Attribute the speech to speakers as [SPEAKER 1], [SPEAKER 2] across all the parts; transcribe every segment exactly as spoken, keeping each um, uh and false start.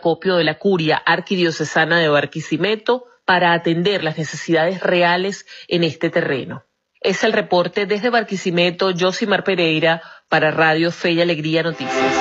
[SPEAKER 1] acopio de la Curia Arquidiocesana de Barquisimeto para atender las necesidades reales en este terreno. Es el reporte desde Barquisimeto, Yosimar Pereira, para Radio Fe y Alegría Noticias.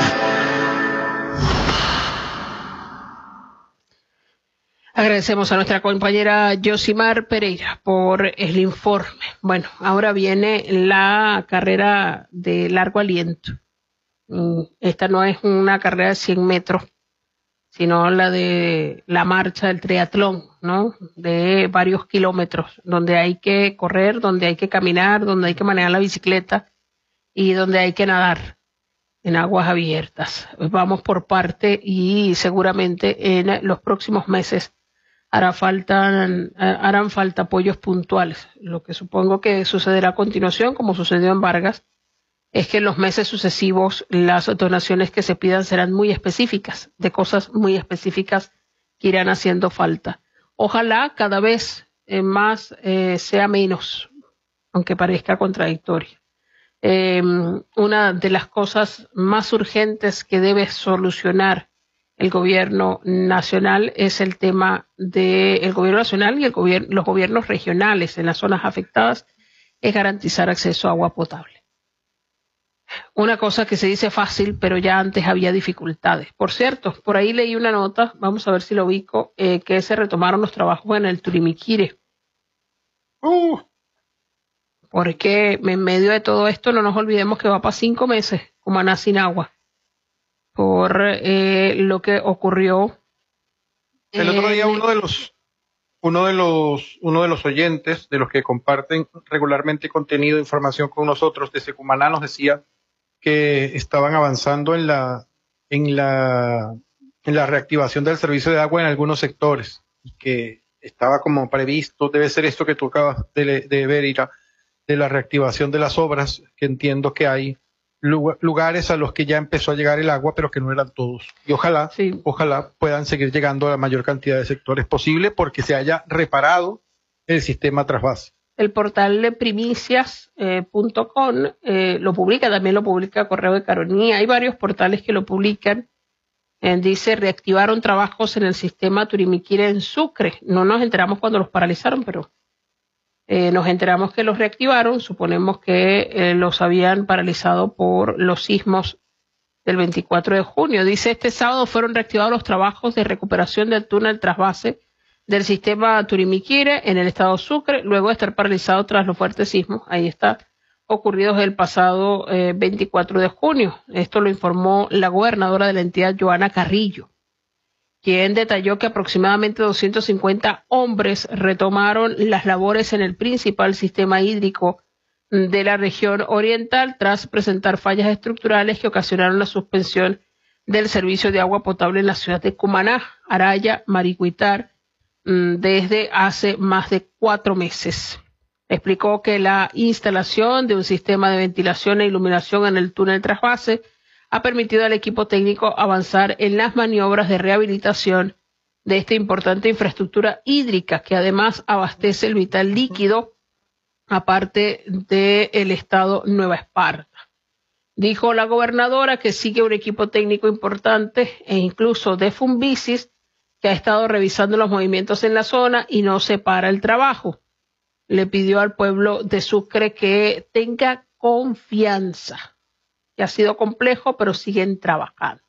[SPEAKER 2] Agradecemos a nuestra compañera Yosimar Pereira por el informe. Bueno, ahora viene la carrera de largo aliento. Esta no es una carrera de cien metros, sino la de la marcha del triatlón, ¿no? De varios kilómetros, donde hay que correr, donde hay que caminar, donde hay que manejar la bicicleta y donde hay que nadar en aguas abiertas. Vamos por parte y seguramente en los próximos meses hará falta, harán falta apoyos puntuales. Lo que supongo que sucederá a continuación, como sucedió en Vargas, es que en los meses sucesivos las donaciones que se pidan serán muy específicas, de cosas muy específicas que irán haciendo falta. Ojalá cada vez eh, más eh, sea menos, aunque parezca contradictorio. Eh, una de las cosas más urgentes que debe solucionar el gobierno nacional es el tema del gobierno nacional y el gobierno, los gobiernos regionales en las zonas afectadas, es garantizar acceso a agua potable. Una cosa que se dice fácil, pero ya antes había dificultades. Por cierto, por ahí leí una nota, vamos a ver si lo ubico, eh, que se retomaron los trabajos en el Turimiquire. Uh. Porque en medio de todo esto no nos olvidemos que va para cinco meses Cumaná sin agua, por eh, lo que ocurrió.
[SPEAKER 3] El otro día uno de los uno de los uno de los oyentes, de los que comparten regularmente contenido e información con nosotros desde Cumaná, nos decía que estaban avanzando en la en la en la reactivación del servicio de agua en algunos sectores y que estaba como previsto, debe ser esto que tú acabas de, de ver, Ira, de la reactivación de las obras, que entiendo que hay lugares a los que ya empezó a llegar el agua, pero que no eran todos. Y ojalá, sí. ojalá puedan seguir llegando a la mayor cantidad de sectores posible porque se haya reparado el sistema trasvase.
[SPEAKER 2] El portal de primicias punto com eh, eh, lo publica, también lo publica Correo de Caronía. Hay varios portales que lo publican. Eh, dice, reactivaron trabajos en el sistema Turimiquire en Sucre. No nos enteramos cuando los paralizaron, pero Eh, nos enteramos que los reactivaron, suponemos que eh, los habían paralizado por los sismos del veinticuatro de junio. Dice, este sábado fueron reactivados los trabajos de recuperación del túnel trasvase del sistema Turimiquire en el estado Sucre, luego de estar paralizado tras los fuertes sismos, ahí está, ocurridos el pasado eh, veinticuatro de junio. Esto lo informó la gobernadora de la entidad, Joana Carrillo, quien detalló que aproximadamente doscientos cincuenta hombres retomaron las labores en el principal sistema hídrico de la región oriental tras presentar fallas estructurales que ocasionaron la suspensión del servicio de agua potable en la ciudad de Cumaná, Araya, Maricuitar, desde hace más de cuatro meses. Explicó que la instalación de un sistema de ventilación e iluminación en el túnel trasvase ha permitido al equipo técnico avanzar en las maniobras de rehabilitación de esta importante infraestructura hídrica que además abastece el vital líquido, aparte del estado Nueva Esparta. Dijo la gobernadora que sigue un equipo técnico importante e incluso de Fumbicis que ha estado revisando los movimientos en la zona y no se para el trabajo. Le pidió al pueblo de Sucre que tenga confianza. Que ha sido complejo, pero siguen trabajando.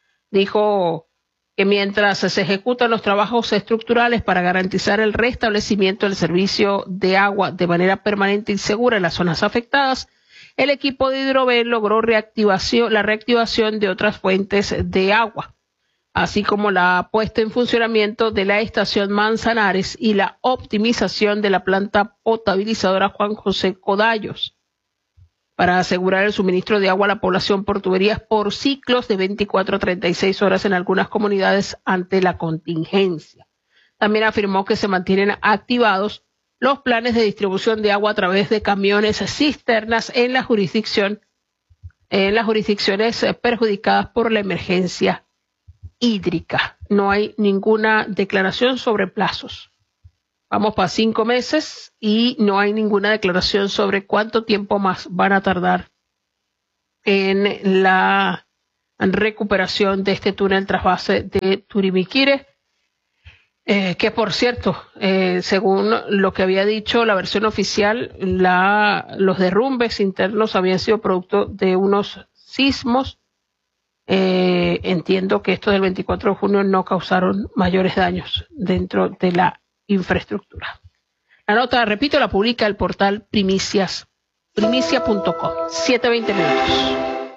[SPEAKER 2] Dijo que mientras se ejecutan los trabajos estructurales para garantizar el restablecimiento del servicio de agua de manera permanente y segura en las zonas afectadas, el equipo de Hidroven logró reactivación, la reactivación de otras fuentes de agua, así como la puesta en funcionamiento de la estación Manzanares y la optimización de la planta potabilizadora Juan José Codallos, para asegurar el suministro de agua a la población por tuberías por ciclos de veinticuatro a treinta y seis horas en algunas comunidades ante la contingencia. También afirmó que se mantienen activados los planes de distribución de agua a través de camiones cisternas en la jurisdicción, en las jurisdicciones perjudicadas por la emergencia hídrica. No hay ninguna declaración sobre plazos. Vamos para cinco meses y no hay ninguna declaración sobre cuánto tiempo más van a tardar en la recuperación de este túnel trasvase de Turimiquire, eh, que por cierto, eh, según lo que había dicho la versión oficial, la, los derrumbes internos habían sido producto de unos sismos. Eh, entiendo que estos del veinticuatro de junio no causaron mayores daños dentro de la infraestructura. La nota, repito, la publica el portal Primicias, primicia punto com. siete veinte minutos.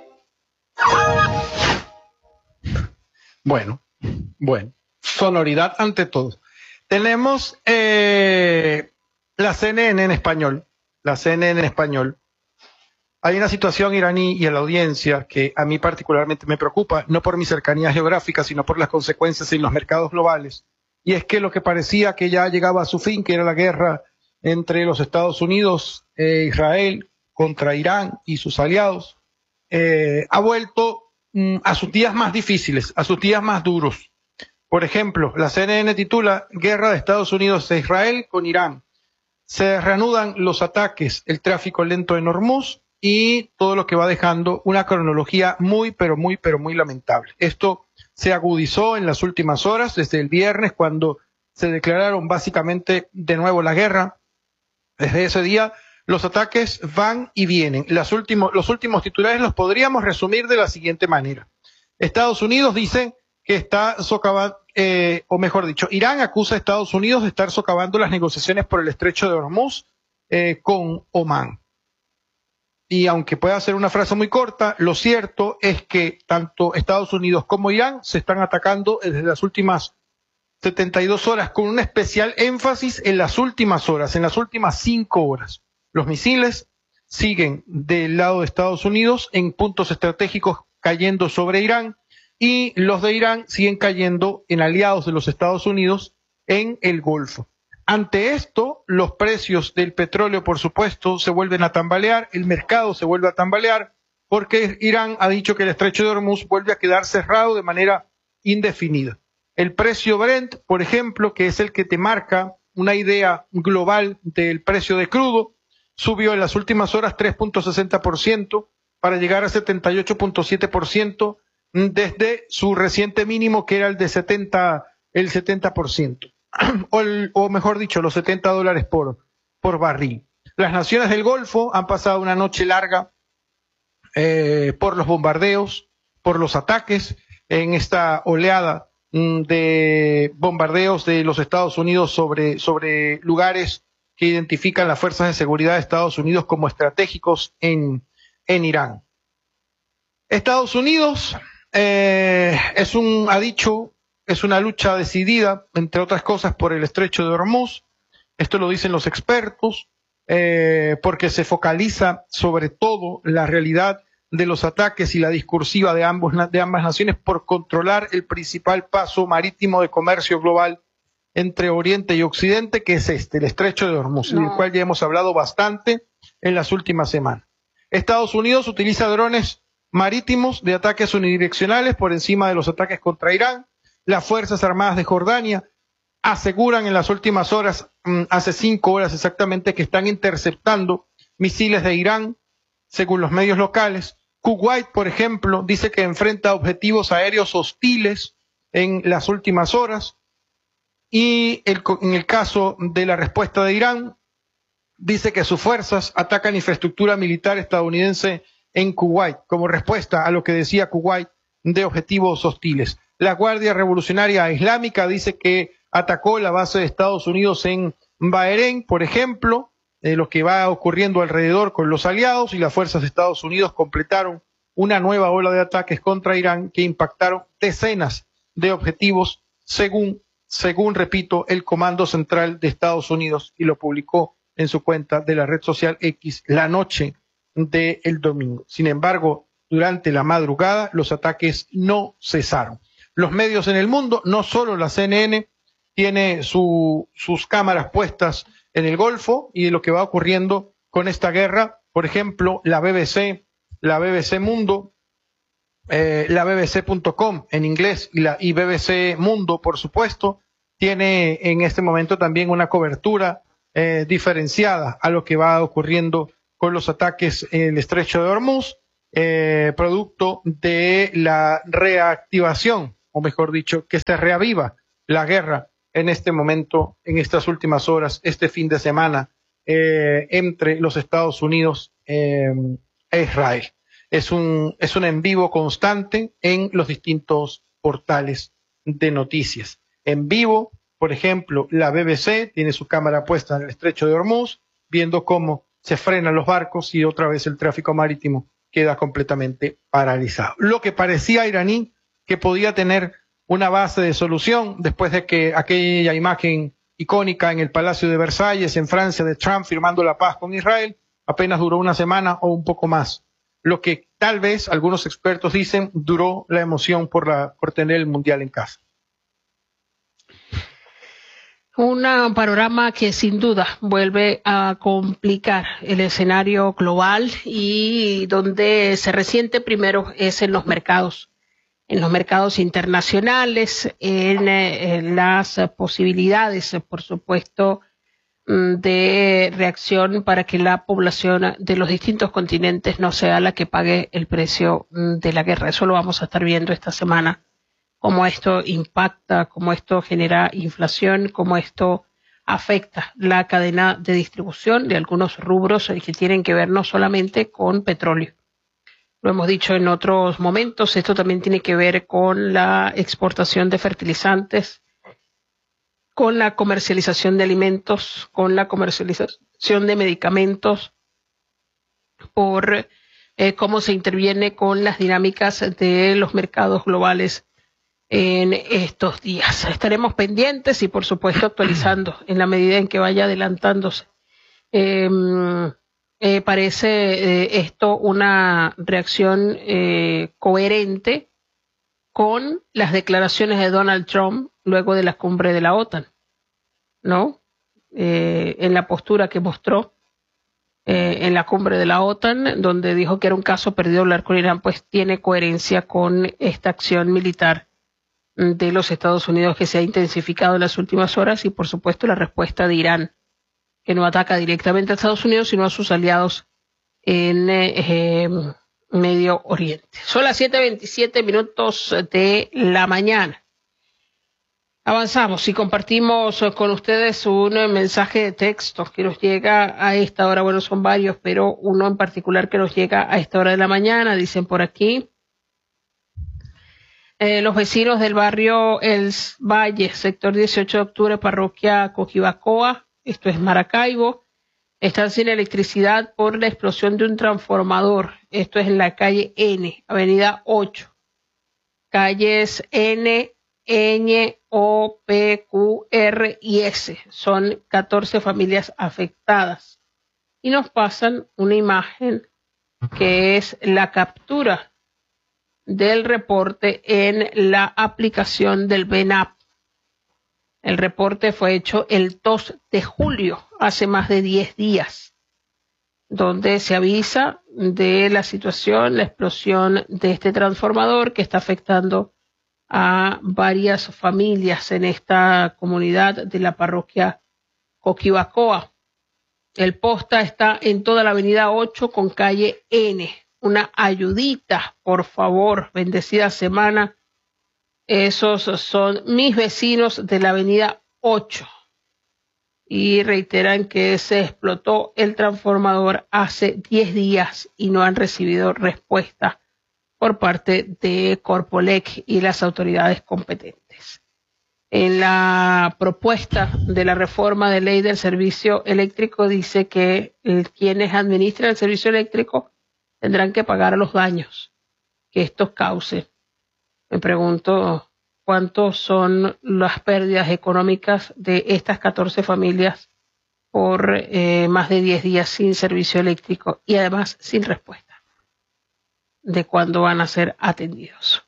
[SPEAKER 3] Bueno, bueno. Sonoridad ante todo. Tenemos eh, la C N N en español. La C N N en español. Hay una situación iraní y en la audiencia que a mí particularmente me preocupa, no por mi cercanía geográfica, sino por las consecuencias en los mercados globales. Y es que lo que parecía que ya llegaba a su fin, que era la guerra entre los Estados Unidos e Israel contra Irán y sus aliados, eh, ha vuelto mm, a sus días más difíciles, a sus días más duros. Por ejemplo, la C N N titula Guerra de Estados Unidos e Israel con Irán. Se reanudan los ataques, el tráfico lento en Hormuz, y todo lo que va dejando una cronología muy, pero muy, pero muy lamentable. Esto se agudizó en las últimas horas, desde el viernes, cuando se declararon básicamente de nuevo la guerra. Desde ese día, los ataques van y vienen. Las últimos, los últimos titulares los podríamos resumir de la siguiente manera. Estados Unidos dice que está socavando, eh, o mejor dicho, Irán acusa a Estados Unidos de estar socavando las negociaciones por el estrecho de Hormuz eh, con Omán. Y aunque pueda ser una frase muy corta, lo cierto es que tanto Estados Unidos como Irán se están atacando desde las últimas setenta y dos horas, con un especial énfasis en las últimas horas, en las últimas cinco horas. Los misiles siguen del lado de Estados Unidos en puntos estratégicos cayendo sobre Irán, y los de Irán siguen cayendo en aliados de los Estados Unidos en el Golfo. Ante esto, los precios del petróleo, por supuesto, se vuelven a tambalear, el mercado se vuelve a tambalear, porque Irán ha dicho que el estrecho de Hormuz vuelve a quedar cerrado de manera indefinida. El precio Brent, por ejemplo, que es el que te marca una idea global del precio de crudo, subió en las últimas horas tres punto sesenta por ciento para llegar a setenta y ocho punto siete por ciento desde su reciente mínimo, que era el de setenta, el setenta por ciento. O, el, o mejor dicho, los setenta dólares por, por barril. Las naciones del Golfo han pasado una noche larga eh, por los bombardeos, por los ataques, en esta oleada mm, de bombardeos de los Estados Unidos sobre, sobre lugares que identifican las fuerzas de seguridad de Estados Unidos como estratégicos en, en Irán. Estados Unidos eh, es un, ha dicho, es una lucha decidida, entre otras cosas, por el estrecho de Hormuz. Esto lo dicen los expertos, eh, porque se focaliza sobre todo la realidad de los ataques y la discursiva de, ambos, de ambas naciones por controlar el principal paso marítimo de comercio global entre Oriente y Occidente, que es este, el estrecho de Hormuz, no. del cual ya hemos hablado bastante en las últimas semanas. Estados Unidos utiliza drones marítimos de ataques unidireccionales por encima de los ataques contra Irán. Las Fuerzas Armadas de Jordania aseguran en las últimas horas, hace cinco horas exactamente, que están interceptando misiles de Irán, según los medios locales. Kuwait, por ejemplo, dice que enfrenta objetivos aéreos hostiles en las últimas horas. Y el, en el caso de la respuesta de Irán, dice que sus fuerzas atacan infraestructura militar estadounidense en Kuwait, como respuesta a lo que decía Kuwait de objetivos hostiles. La Guardia Revolucionaria Islámica dice que atacó la base de Estados Unidos en Bahrein, por ejemplo, eh, lo que va ocurriendo alrededor con los aliados, y las fuerzas de Estados Unidos completaron una nueva ola de ataques contra Irán que impactaron decenas de objetivos, según, según, repito, el Comando Central de Estados Unidos, y lo publicó en su cuenta de la red social X la noche del domingo. Sin embargo, durante la madrugada los ataques no cesaron. Los medios en el mundo, no solo la C N N, tiene su, sus cámaras puestas en el Golfo y de lo que va ocurriendo con esta guerra. Por ejemplo, la B B C, la B B C Mundo, eh, la B B C punto com en inglés y la y B B C Mundo, por supuesto, tiene en este momento también una cobertura eh, diferenciada a lo que va ocurriendo con los ataques en el estrecho de Hormuz. eh, producto de la reactivación, o mejor dicho, que se reaviva la guerra en este momento, en estas últimas horas, este fin de semana, eh, entre los Estados Unidos eh, e Israel. Es un, es un en vivo constante en los distintos portales de noticias. En vivo, por ejemplo, la B B C tiene su cámara puesta en el estrecho de Hormuz, viendo cómo se frenan los barcos y otra vez el tráfico marítimo queda completamente paralizado. Lo que parecía iraní que podía tener una base de solución después de que aquella imagen icónica en el Palacio de Versalles, en Francia, de Trump firmando la paz con Israel, apenas duró una semana o un poco más. Lo que tal vez algunos expertos dicen duró la emoción por, la, por tener el Mundial en casa.
[SPEAKER 2] Un panorama que sin duda vuelve a complicar el escenario global y donde se resiente primero es en los mercados, en los mercados internacionales, en, en las posibilidades, por supuesto, de reacción para que la población de los distintos continentes no sea la que pague el precio de la guerra. Eso lo vamos a estar viendo esta semana. Cómo esto impacta, cómo esto genera inflación, cómo esto afecta la cadena de distribución de algunos rubros que tienen que ver no solamente con petróleo. Lo hemos dicho en otros momentos, esto también tiene que ver con la exportación de fertilizantes, con la comercialización de alimentos, con la comercialización de medicamentos, por eh, cómo se interviene con las dinámicas de los mercados globales en estos días. Estaremos pendientes y, por supuesto, actualizando en la medida en que vaya adelantándose. Eh, eh, parece eh, esto una reacción eh, coherente con las declaraciones de Donald Trump luego de la cumbre de la OTAN, ¿no? Eh, en la postura que mostró eh, en la cumbre de la OTAN, donde dijo que era un caso perdido hablar con Irán, pues tiene coherencia con esta acción militar de los Estados Unidos que se ha intensificado en las últimas horas y, por supuesto, la respuesta de Irán, que no ataca directamente a Estados Unidos, sino a sus aliados en eh, Medio Oriente. Son las siete veintisiete minutos de la mañana. Avanzamos y compartimos con ustedes un mensaje de texto que nos llega a esta hora. Bueno, son varios, pero uno en particular que nos llega a esta hora de la mañana. Dicen por aquí. Eh, los vecinos del barrio El Valle, sector dieciocho de octubre, parroquia Coquibacoa, esto es Maracaibo, están sin electricidad por la explosión de un transformador. Esto es en la calle N, avenida ocho, calles N, Ñ, O, P, Q, R y S. Son catorce familias afectadas. Y nos pasan una imagen que es la captura del reporte en la aplicación del B N A P. El reporte fue hecho el dos de julio, hace más de diez días, donde se avisa de la situación, la explosión de este transformador que está afectando a varias familias en esta comunidad de la parroquia Coquibacoa. El posta está en toda la avenida ocho con calle N. Una ayudita, por favor, bendecida semana. Esos son mis vecinos de la avenida ocho. Y reiteran que se explotó el transformador hace diez días y no han recibido respuesta por parte de Corpolec y las autoridades competentes. En la propuesta de la reforma de ley del servicio eléctrico dice que eh, quienes administran el servicio eléctrico tendrán que pagar los daños que estos causen. Me pregunto cuántos son las pérdidas económicas de estas catorce familias por eh, más de diez días sin servicio eléctrico y además sin respuesta de cuándo van a ser atendidos.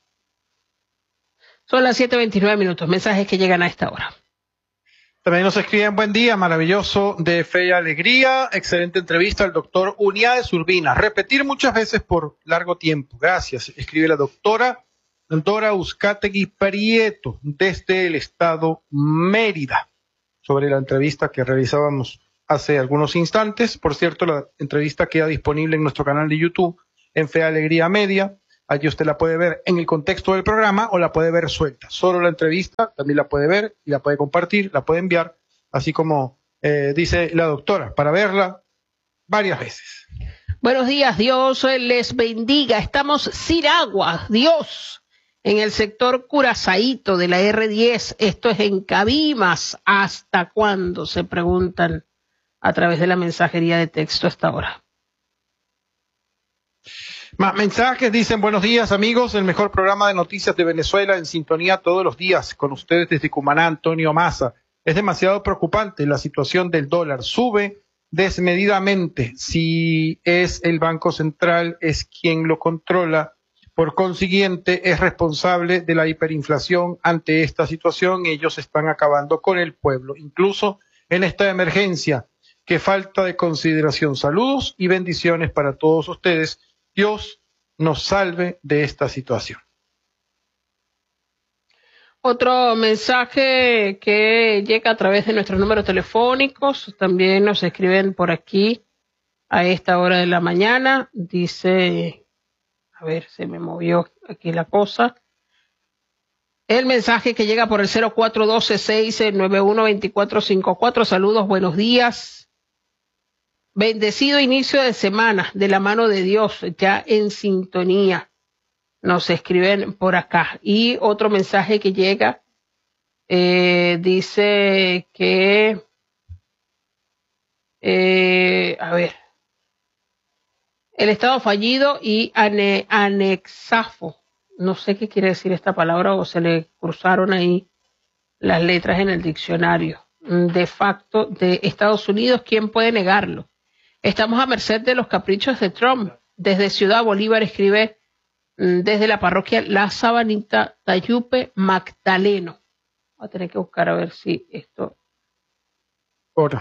[SPEAKER 2] Son las siete veintinueve minutos, mensajes que llegan a esta hora.
[SPEAKER 3] También nos escriben buen día, maravilloso, de fe y alegría, excelente entrevista al doctor Uniades Urbina. Repetir muchas veces por largo tiempo. Gracias, escribe la doctora Dora Uzcategui Prieto desde el estado Mérida sobre la entrevista que realizábamos hace algunos instantes. Por cierto, la entrevista queda disponible en nuestro canal de YouTube en Fe Alegría Media. Allí usted la puede ver en el contexto del programa o la puede ver suelta. Solo la entrevista también la puede ver y la puede compartir, la puede enviar, así como eh, dice la doctora, para verla varias veces.
[SPEAKER 2] Buenos días, Dios les bendiga. Estamos sin agua, Dios, en el sector Curazaíto de la R diez. Esto es en Cabimas. ¿Hasta cuándo? Se preguntan a través de la mensajería de texto hasta ahora.
[SPEAKER 3] Más mensajes dicen: buenos días, amigos, el mejor programa de noticias de Venezuela, en sintonía todos los días con ustedes desde Cumaná, Antonio Massa. Es demasiado preocupante la situación del dólar, sube desmedidamente. Si es el Banco Central, es quien lo controla, por consiguiente es responsable de la hiperinflación. Ante esta situación, ellos están acabando con el pueblo, incluso en esta emergencia. Qué falta de consideración. Saludos y bendiciones para todos ustedes. Dios nos salve de esta situación.
[SPEAKER 2] Otro mensaje que llega a través de nuestros números telefónicos, también nos escriben por aquí a esta hora de la mañana. Dice, a ver, se me movió aquí la cosa. El mensaje que llega por el cero cuatro uno dos seis nueve uno dos cuatro cinco cuatro. Saludos, buenos días. Bendecido inicio de semana de la mano de Dios, ya en sintonía. Nos escriben por acá. Y otro mensaje que llega, eh, dice que, eh, a ver, el Estado fallido y ane, anexafo. No sé qué quiere decir esta palabra, o se le cruzaron ahí las letras en el diccionario. De facto de Estados Unidos, ¿quién puede negarlo? Estamos a merced de los caprichos de Trump. Desde Ciudad Bolívar escribe, desde la parroquia La Sabanita, Tayupe Magdaleno. Voy a tener que buscar a ver si esto
[SPEAKER 3] Ahora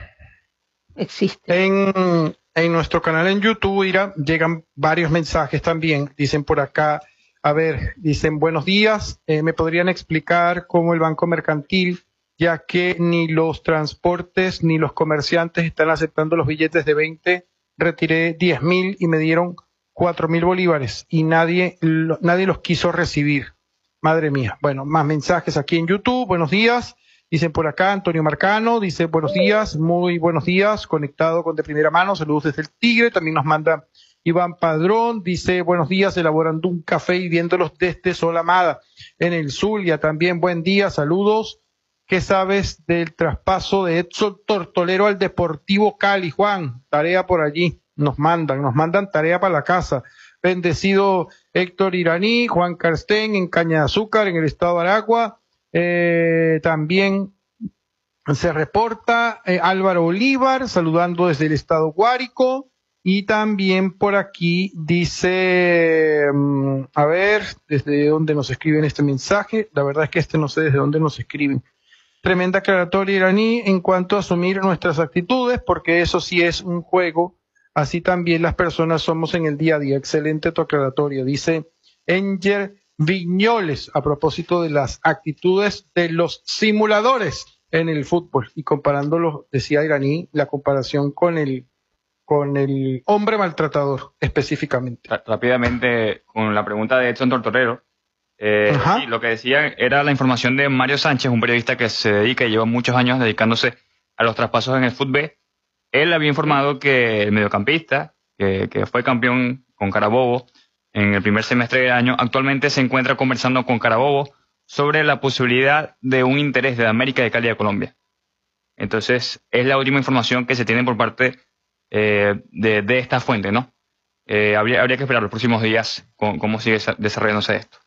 [SPEAKER 2] existe.
[SPEAKER 3] En, en nuestro canal en YouTube, Ira, llegan varios mensajes también. Dicen por acá, a ver, dicen: buenos días, eh, ¿me podrían explicar cómo el Banco Mercantil, ya que ni los transportes ni los comerciantes están aceptando los billetes de veinte? Retiré diez mil y me dieron cuatro mil bolívares y nadie, lo, nadie los quiso recibir. Madre mía. Bueno, más mensajes aquí en YouTube. Buenos días. Dicen por acá Antonio Marcano, dice: buenos días, muy buenos días, conectado con de primera mano, saludos desde el Tigre. También nos manda Iván Padrón, dice: buenos días, elaborando un café y viéndolos desde Solamada, en el Zulia. También buen día, saludos. ¿Qué sabes del traspaso de Edson Tortolero al Deportivo Cali, Juan? Tarea por allí, nos mandan, nos mandan tarea para la casa. Bendecido Héctor Iraní, Juan Carstén en Caña de Azúcar, en el estado de Aragua. Eh, también se reporta eh, Álvaro Bolívar, saludando desde el estado Guárico. Y también por aquí dice, um, a ver, desde dónde nos escriben este mensaje. La verdad es que este no sé desde dónde nos escriben. Tremenda aclaratoria, Iraní, en cuanto a asumir nuestras actitudes, porque eso sí es un juego. Así también las personas somos en el día a día. Excelente tu aclaratoria. Dice Enger Viñoles, a propósito de las actitudes de los simuladores en el fútbol. Y comparándolo, decía Iraní, la comparación con el, con el hombre maltratador, específicamente.
[SPEAKER 4] Rápidamente, con la pregunta de Edson Tortorero. Eh, sí, lo que decía era la información de Mario Sánchez, un periodista que se dedica y lleva muchos años dedicándose a los traspasos en el fútbol. Él había informado que el mediocampista, que, que fue campeón con Carabobo en el primer semestre del año, actualmente se encuentra conversando con Carabobo sobre la posibilidad de un interés de América de Cali a Colombia. Entonces, es la última información que se tiene por parte eh, de, de esta fuente, ¿no? Eh, habría, habría que esperar los próximos días con, cómo sigue desarrollándose esto.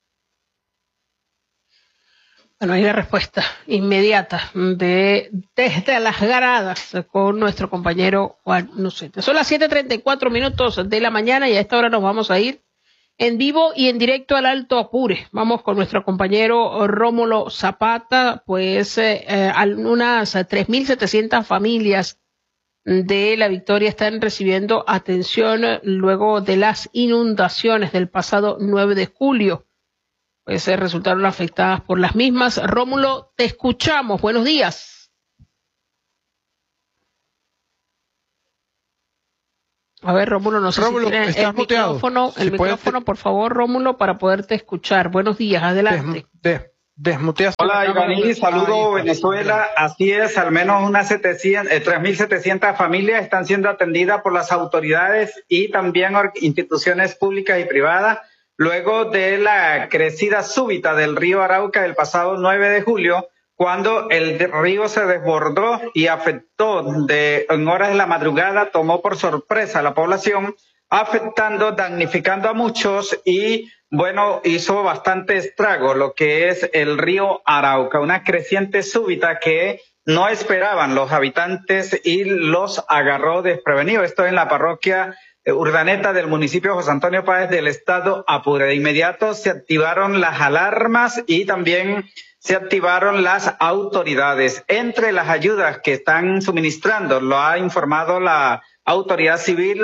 [SPEAKER 2] Bueno, hay la respuesta inmediata de desde las gradas con nuestro compañero Juan Nucete. Son las siete treinta y cuatro minutos de la mañana y a esta hora nos vamos a ir en vivo y en directo al Alto Apure. Vamos con nuestro compañero Rómulo Zapata, pues eh, unas tres mil setecientas familias de La Victoria están recibiendo atención luego de las inundaciones del pasado nueve de julio. Pues eh, resultaron afectadas por las mismas. Rómulo, te escuchamos. Buenos días. A ver, Rómulo, no sé
[SPEAKER 3] Rómulo,
[SPEAKER 2] si tienes
[SPEAKER 3] estás
[SPEAKER 2] el
[SPEAKER 3] muteado.
[SPEAKER 2] micrófono, el
[SPEAKER 3] Si
[SPEAKER 2] micrófono,
[SPEAKER 3] puedes...
[SPEAKER 2] por favor, Rómulo, para poderte escuchar. Buenos días, adelante.
[SPEAKER 3] Des, des, desmuteaste.
[SPEAKER 5] Hola, Ivani, saludo Venezuela. Así es, al menos unas setecientas, eh, tres mil setecientas familias están siendo atendidas por las autoridades y también instituciones públicas y privadas, luego de la crecida súbita del río Arauca el pasado nueve de julio, cuando el río se desbordó y afectó de, en horas de la madrugada, tomó por sorpresa a la población, afectando, damnificando a muchos y, bueno, hizo bastante estrago lo que es el río Arauca, una creciente súbita que no esperaban los habitantes y los agarró desprevenidos. Esto en la parroquia Urdaneta del municipio José Antonio Páez del estado Apure. De inmediato se activaron las alarmas y también se activaron las autoridades. Entre las ayudas que están suministrando, lo ha informado la autoridad civil,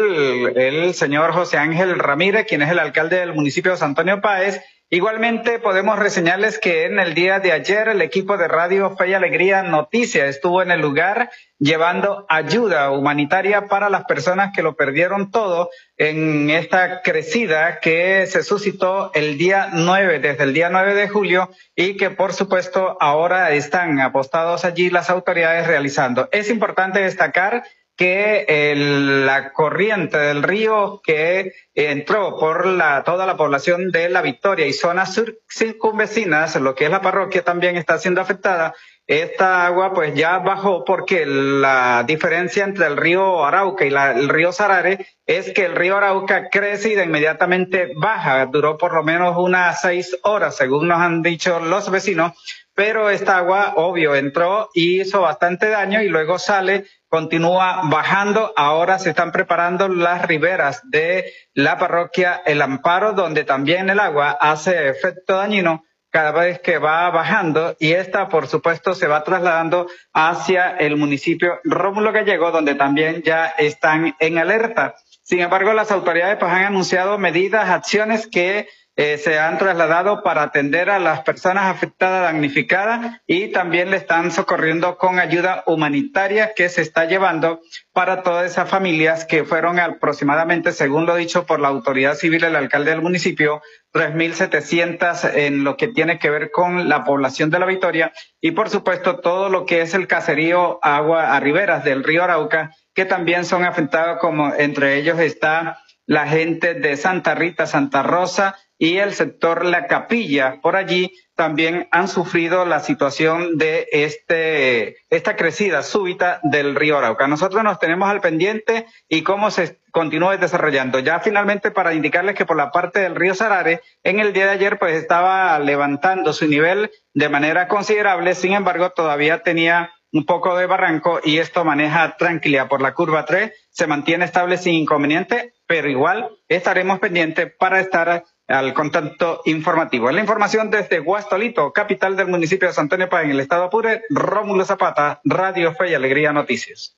[SPEAKER 5] el señor José Ángel Ramírez, quien es el alcalde del municipio de José Antonio Páez. Igualmente podemos reseñarles que en el día de ayer el equipo de Radio Fe y Alegría Noticias estuvo en el lugar llevando ayuda humanitaria para las personas que lo perdieron todo en esta crecida que se suscitó el día nueve, desde el día nueve de julio, y que por supuesto ahora están apostados allí las autoridades realizando. Es importante destacar que el, la corriente del río que entró por la, toda la población de La Victoria y zonas sur, circunvecinas, lo que es la parroquia también está siendo afectada. Esta agua pues ya bajó porque la diferencia entre el río Arauca y la, el río Sarare es que el río Arauca crece y de inmediatamente baja. Duró por lo menos unas seis horas, según nos han dicho los vecinos, pero esta agua, obvio, entró y hizo bastante daño y luego sale, continúa bajando. Ahora se están preparando las riberas de la parroquia El Amparo, donde también el agua hace efecto dañino cada vez que va bajando, y esta, por supuesto, se va trasladando hacia el municipio Rómulo Gallego, donde también ya están en alerta. Sin embargo, las autoridades pues, han anunciado medidas, acciones que eh, se han trasladado para atender a las personas afectadas, damnificadas, y también le están socorriendo con ayuda humanitaria que se está llevando para todas esas familias que fueron aproximadamente, según lo dicho por la autoridad civil, el alcalde del municipio, tres mil setecientas en lo que tiene que ver con la población de La Victoria, y por supuesto todo lo que es el caserío agua a riberas del río Arauca, que también son afectados, como entre ellos está la gente de Santa Rita, Santa Rosa y el sector La Capilla. Por allí también han sufrido la situación de este esta crecida súbita del río Arauca. Nosotros nos tenemos al pendiente y cómo se continúa desarrollando. Ya finalmente, para indicarles que por la parte del río Sarare, en el día de ayer pues estaba levantando su nivel de manera considerable, sin embargo todavía tenía un poco de barranco y esto maneja tranquilidad por la curva tres, se mantiene estable sin inconveniente, pero igual estaremos pendientes para estar al contacto informativo. En la información desde Guastolito, capital del municipio de San Antonio Páez, en el estado Apure, Rómulo Zapata, Radio Fe y Alegría Noticias.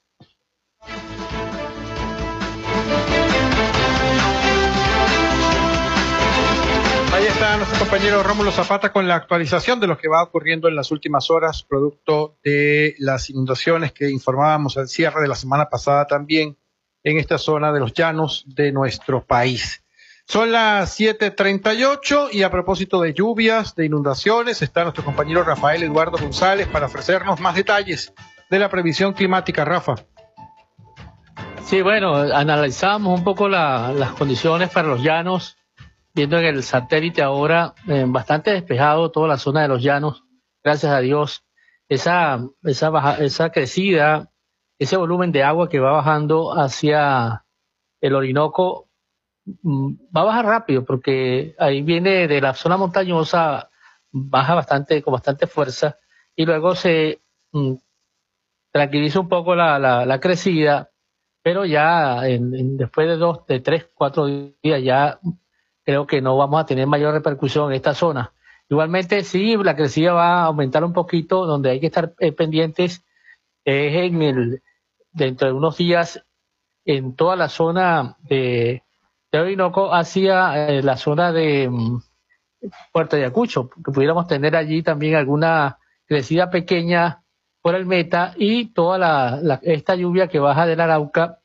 [SPEAKER 3] Ahí está nuestro compañero Rómulo Zapata con la actualización de lo que va ocurriendo en las últimas horas, producto de las inundaciones que informábamos al cierre de la semana pasada también en esta zona de los llanos de nuestro país. Son las siete treinta y ocho y a propósito de lluvias, de inundaciones, está nuestro compañero Rafael Eduardo González para ofrecernos más detalles de la previsión climática. Rafa.
[SPEAKER 6] Sí, bueno, analizamos un poco la, las condiciones para los llanos, viendo en el satélite ahora eh, bastante despejado toda la zona de los llanos, gracias a Dios. Esa, esa, baja, esa crecida, ese volumen de agua que va bajando hacia el Orinoco, va a bajar rápido porque ahí viene de la zona montañosa, baja bastante con bastante fuerza y luego se mm, tranquiliza un poco la, la, la crecida, pero ya en, en, después de dos, de tres, cuatro días ya creo que no vamos a tener mayor repercusión en esta zona. Igualmente sí, la crecida va a aumentar un poquito, donde hay que estar eh, pendientes es en el dentro de unos días en toda la zona de de Orinoco hacia eh, la zona de um, Puerto Ayacucho, que pudiéramos tener allí también alguna crecida pequeña por el Meta y toda la, la esta lluvia que baja del Arauca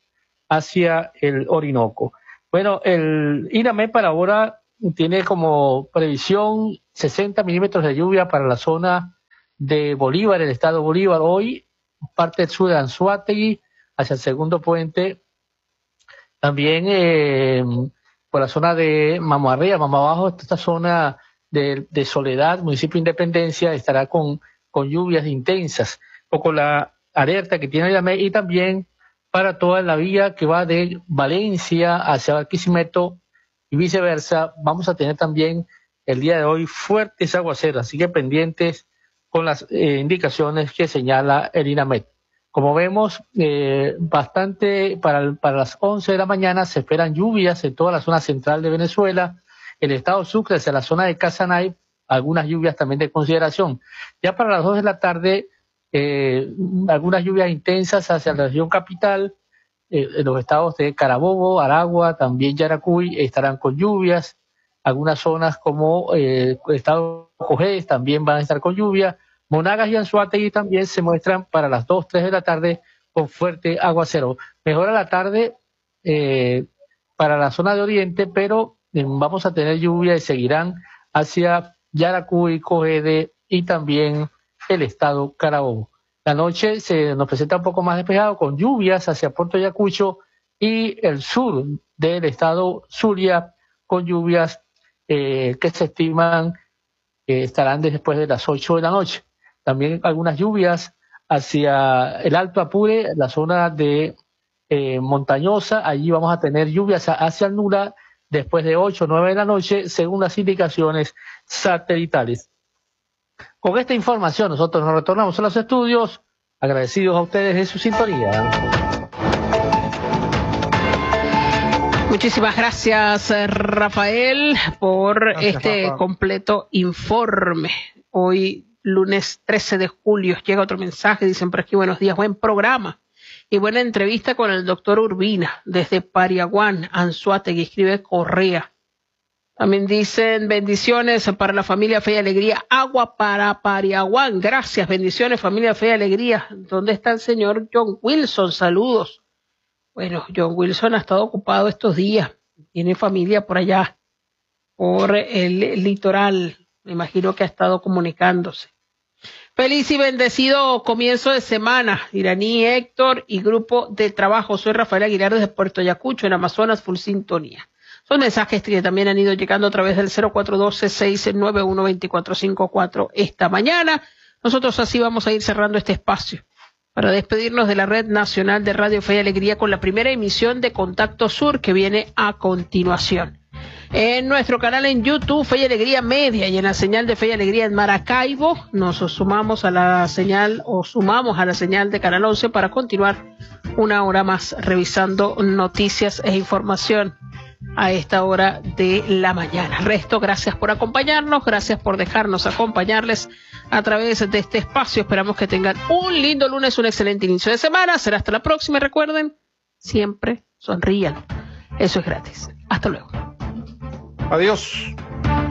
[SPEAKER 6] hacia el Orinoco. Bueno, el INAMED para ahora tiene como previsión sesenta milímetros de lluvia para la zona de Bolívar, el estado Bolívar, hoy, parte del sur de Anzoátegui, hacia el segundo puente, también eh, por la zona de Mamo Arriba, Mamo Abajo, esta zona de, de Soledad, municipio de Independencia, estará con, con lluvias intensas, o con la alerta que tiene el INAMED, y también para toda la vía que va de Valencia hacia Barquisimeto y viceversa, vamos a tener también el día de hoy fuertes aguaceros, así que pendientes con las eh, indicaciones que señala el INAMED. Como vemos, eh, bastante para, para las once de la mañana se esperan lluvias en toda la zona central de Venezuela, el estado Sucre hacia la zona de Casanay, algunas lluvias también de consideración. Ya para las dos de la tarde, eh, algunas lluvias intensas hacia la región capital, eh, en los estados de Carabobo, Aragua, también Yaracuy estarán con lluvias. Algunas zonas como eh, el estado Cogés también van a estar con lluvia. Monagas y Anzoátegui también se muestran para las dos, tres de la tarde con fuerte aguacero. Mejora la tarde eh, para la zona de Oriente, pero eh, vamos a tener lluvia y seguirán hacia Yaracuy, Cogede y también el estado Carabobo. La noche se nos presenta un poco más despejado con lluvias hacia Puerto Ayacucho y el sur del estado Zulia con lluvias eh, que se estiman que estarán después de las ocho de la noche. También algunas lluvias hacia el Alto Apure, la zona de eh, montañosa, allí vamos a tener lluvias hacia el Nula después de ocho o nueve de la noche, según las indicaciones satelitales. Con esta información nosotros nos retornamos a los estudios, agradecidos a ustedes de su sintonía.
[SPEAKER 2] Muchísimas gracias, Rafael, por gracias, este Rafa. completo informe. Hoy, lunes trece de julio, llega otro mensaje, dicen por aquí, buenos días, buen programa y buena entrevista con el doctor Urbina, desde Pariaguán, Anzoátegui, escribe Correa. También dicen bendiciones para la familia Fe y Alegría, agua para Pariaguán, gracias, bendiciones familia Fe y Alegría. ¿Dónde está el señor John Wilson? Saludos. Bueno, John Wilson ha estado ocupado estos días, tiene familia por allá, por el litoral, me imagino que ha estado comunicándose. Feliz y bendecido comienzo de semana, Iraní, Héctor y grupo de trabajo. Soy Rafael Aguilar desde Puerto Ayacucho, en Amazonas, full sintonía. Son mensajes que también han ido llegando a través del cero cuatro uno dos, seis nueve uno, dos cuatro cinco cuatro esta mañana. Nosotros así vamos a ir cerrando este espacio para despedirnos de la Red Nacional de Radio Fe y Alegría con la primera emisión de Contacto Sur que viene a continuación. En nuestro canal en YouTube, Fe y Alegría Media, y en la señal de Fe y Alegría en Maracaibo, nos sumamos a la señal o sumamos a la señal de Canal once para continuar una hora más revisando noticias e información a esta hora de la mañana. Resto, gracias por acompañarnos, gracias por dejarnos acompañarles a través de este espacio. Esperamos que tengan un lindo lunes, un excelente inicio de semana. Será hasta la próxima y recuerden, siempre sonrían. Eso es gratis. Hasta luego.
[SPEAKER 3] Adiós.